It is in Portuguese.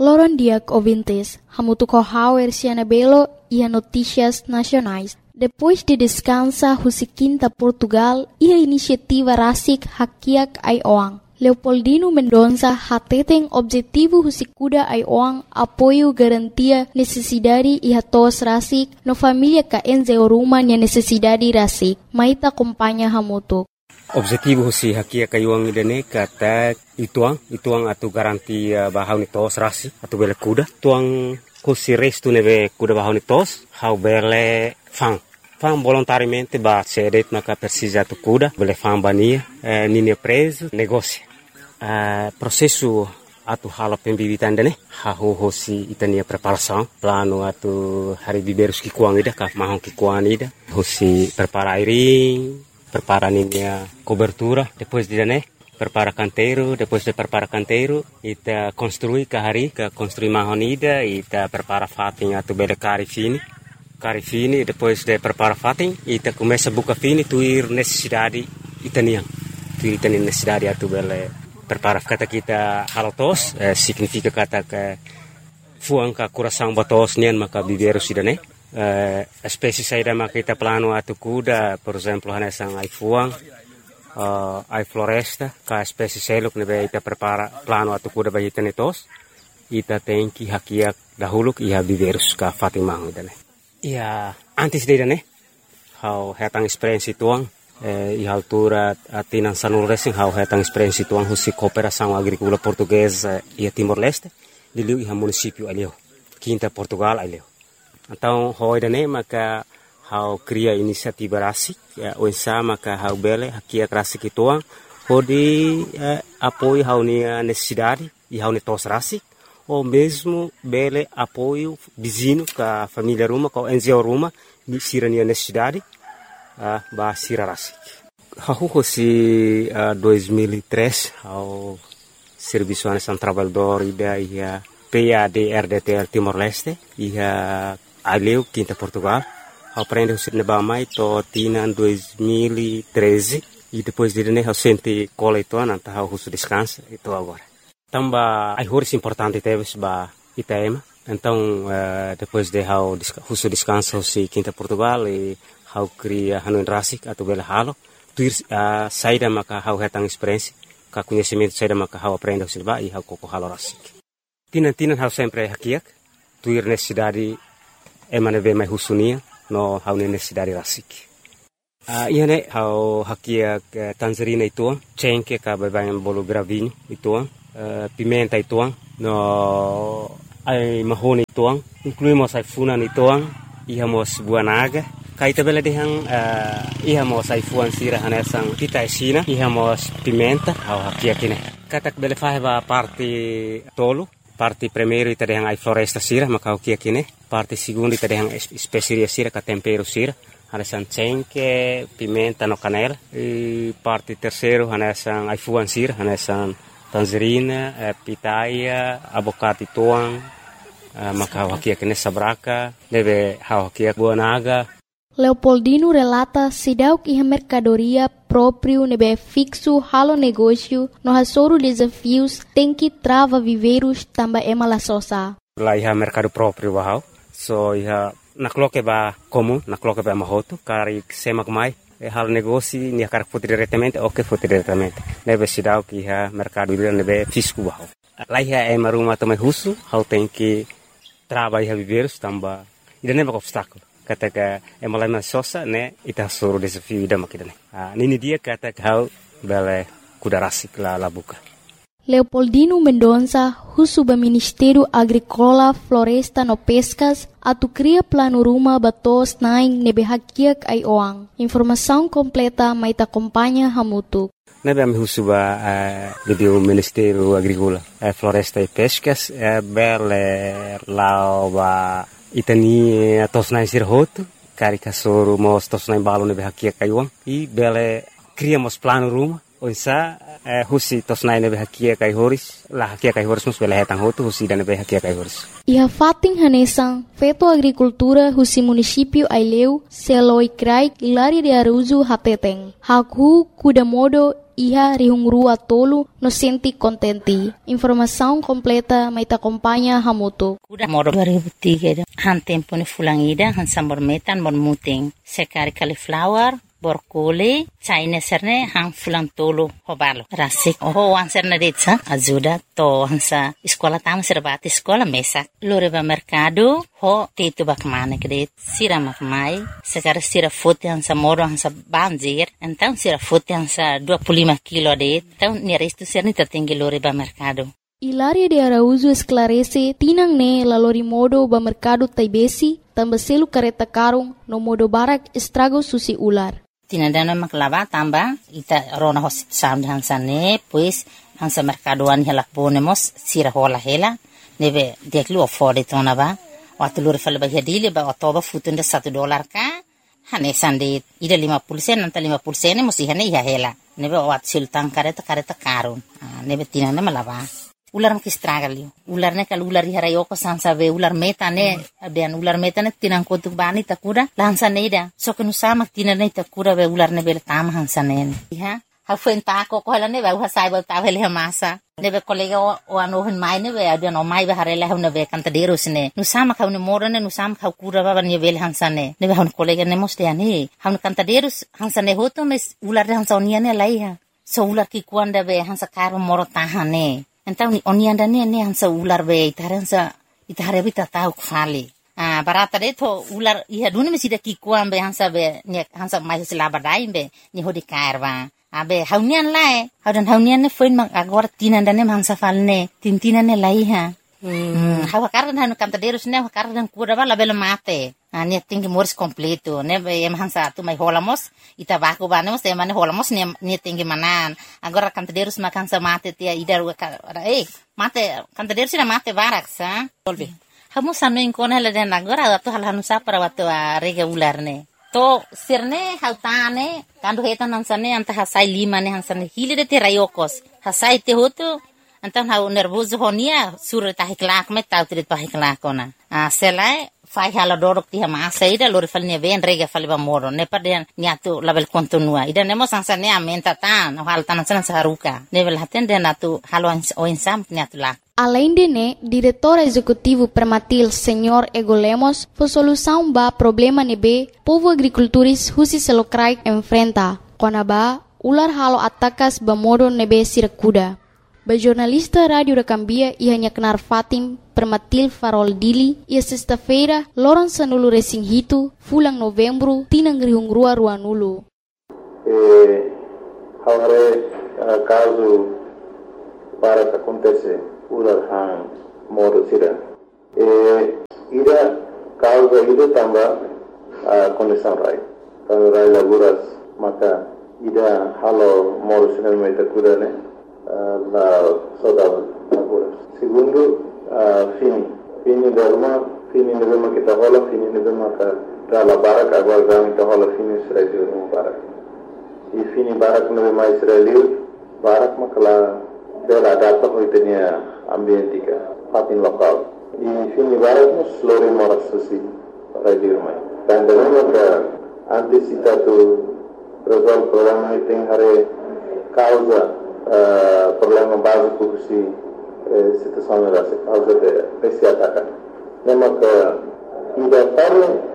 Loron diak ouvintes, hamutu kohauer Cianabelo e a notícias nacionais. Depois de descansa husikinta Portugal e a iniciativa Rasik Hakiak Aioang. Leopoldino Mendonça hateten objetivo husikuda Aioang apoio garantia necessidade e hatos Rasik no família ka enze oruma nia necessidade Rasik. Maita acompanha hamutu. Objetivo si Hakiak Aioang idane kata ituang atu garantia bahau ni tos Rasik atu bele kuda. Tuang kusi restu neve kuda bahau ni tos hau bele fang volontariamente ba cedet maka precisa tu kuda bele fang bania nini preso negócio processo atu hala pembibitan dane hahu hosi itania preparação plano atu hari biberus kikuang ida ka mahong kikuan ida hosi prepara airing prepara ninia cobertura depois de dane prepara canteiro depois de prepara canteiro ita construi construi mahon ida ita prepara fating atu bele cari fini depois de prepara fating ita começa buka fini tuir necessidade itaniang tuir itaniang necessidade atu bele prepara kata kita halotos significa kata ke fuang ka coração batos nian maka biberu sidane espécie saída maka kita plano atu kuda por exemplo hanesang ai fuang ai floresta ka espécie seluk nebe ita prepara plano atu kuda bagi tenetos ita tenki hakiak dahuluk ia biberus ka fatimah idane. Ia antes de dane how hetang experiência tuang e altura atinan sanul racing how hetang experiência tuang husi cooperação agrícola portuguesa e Timor-Leste de liu iha município alio quinta Portugal alio. Então how dane maka how cria inisiativa Rasik o insa maka how bele hakia Rasik tuang hodi apoio how ni necessidade e how ni tos Rasik ou mesmo bele apoio vizinho com a família Ruma, com a NGO Ruma, de sirania necessidade, ba sira Rasik. Hahu si 2003 ao Serviço Nacional Trabalhador ida ia PAD-RDTL Timor-Leste ia aleu quinta Portugal, aprende o sirneba mai to tina 2013 e depois de né ao sente coleitona tá ao russo descansa e tô agora. Tamba ai horas importante teves ba Itaema. Então depois de how russo descanso si quinta Portugal e how cria hanuin Rasik atau bela halo tuir saída maka how hetang experiência ka conhecimento saída maka how aprende silba e how koko halo Rasik. Tinan how sempre hakiak tuir necessidade emane be mai husunia no how necessidade Rasik. Iane how hakiak Tanzania itu cengke ka bebangan bolu gravinho itu pimenta ituang no ai mahoni ituang incluímos ai funan ituang ihamos buanaga kaita bela dehang ihamos ai fuan sira hanesang pita sina ihamos pimenta au hakia kine katak bela faheba parte tolo parte primeiro ita dehang ai floresta sira maka hakia kine parte segundo ita dehang especiaria sira ka tempero sira hanesang cengke pimenta no canela e parte terceiro hanesang ai fuan sira hanesang tangerina, pitaia, abocate tuang, maka hakia kene sabraka, deve hakia buanaga. Leopoldino relata sidauk iha mercadoria próprio nebe fixo halo negócio no hasoro desafios tem que trava viveiros tamba emala sosa. Lá iha mercado próprio bahau, so iha nakloke ba comum, nakloke ba mahoto, kari semak mai. Hal negócio ni akar foto diretamente ou que foto diretamente nebe sidau que ha mercado livre nebe fisco bahau lá é maruma também russo how tem que trabalhar viver tamba ida nebe obstáculo kata ka malama sosa né ita soro desafio ida makidane nini dia kata how bele kuda Rasik la buka. Leopoldino Mendonça, Husuba Ministério Agrícola, Floresta no Pescas, atu cria plano ruma batos naing nebe hakiak Aioang. Informação completa mai ta acompanha hamutu. Nebe am Husuba o Ministério Agrícola, Floresta e Pescas, bele lauba itani tos naing sirhoto, caricasoro mos tos naing balo nebe hakiak Aioang e bele criamos plano ruma. Onsa husi tos nai nebe hakia kai horis la hakia kai horis mus bela hetang hotu husi dan nebe hakia kai horis iha fating hanesang feto agricultura husi município Aileu seloi krai ilari de Aruzu hateteng hakhu kuda modo ia rihungrua tolu no senti contenti. Informação completa mai ta acompanha hamutu. Kuda moro 2003 han tempo ni fulangida han sambor metan bon muting. Sekari cauliflower borkole China serne hang fulang tolo hobalo rasik ho wan serne detsa ajuda to hansa sekolah tam serbati sekolah mesak loreba mercado ho tetu bakmane kede sira makmai sekarang sira foto hansa moro hansa banjir então sira foto hansa 25 kilo de então ni resto serne tatinggi loreba mercado. Hilaria de Araújo esclarece tinang ne lalori modo ba mercado taibesi tambaselu kareta karung no modo barak estrago susi ular. Tinadana maklava tamba ita rona hospital hansa ne pues hansa mercadoan hela ponemos sira hola hela neve deklu afford tona ba waktu lur fal ba hadile ba todo futunda $1 ka hane sande ida 50 sen anta 50 sen musi hane ya hela neve wat sultan kareta karun neve tinana malava ular makistragalio ular ne kal ular harayoko sansa ve ular metane abian ular metane tinang kotuk bani takuda lansa neida so kenu sama tinane takuda ve ular ne bel tam hansa ne ha ha fenta ko ko ne ve ha sai ba ta vele masa ne ve kolega o ano hin mai ne ve abian o mai ve harela ne ve kanta deros ne nu sama ka ne morane nu sama ka kura ba ne vel hansa ne ve han kolega ne moste ani han kanta deros hansa ne hoto mes ular hansa oniane laiha so ular ki kuanda ve hansa karo moro tahane. Então onianda ne hansa ular be itare bita tau kfali barata de to ular iha duni mesida kikuan be hansa be ne hansa mai selaba dai be ni hodi karwa abe haunian lae haunian ne foin mang agora tinanda ne hansa falne tintina ne laiha hawa kardan hanu kantaderos ne kardan kura bala bela mate ne tinggi moris completo ne be hansa tu mai holamos ita baku banemos e mane holamos ne tinggi manan agora kantaderos makan sa mate tia idar mate kantaderos na mate barak sa solve hamu sanu inkona la den agora tu hal hanu sa para watu rega ular ne to sirne hautane kandu hetan hansane anta hasai lima ne hansane hile de terayokos hasai te hotu antam hau nervoso honia sur tahiklak me tau trit tahiklak ona selai fai hala dorok ti masa ida lor falne ven rega falba moro ne paden niatu label kontinua ida nemo sansane amenta tan hal tan san saruka level haten de natu halon o insam niatu la. Além de ne, diretor executivo permatil Senhor Ego Lemos, foi solução ba problema nebe povo agricultores husi selokrai enfrenta. Konaba ular halo atakas ba modo nebe sirakuda. Ba jornalista Rádio da Cambia ia nyaknar Fatim permatil Farol Dili ia sexta-feira loron sanulu resing hitu fulang novembro tinang rihungrua ruanulu. Agora caso para que acontece ular hang modo sira ida causa ida tamba condição rai laguras maka ida halo modo sira meta kuda ne la saudade laguras segundo fini derma kita hola fini derma ka dala barak agora vamos kita hola fini sira derma barak e fini barak no mais israeli barak makala bela data hoitenia ambientika fatin lokal e fini barak no slore moras susi para dirmai dan derma ka antisipatu resolve problema tem hare causa problema básico si situação da causa de esse ataque. Nema que ida para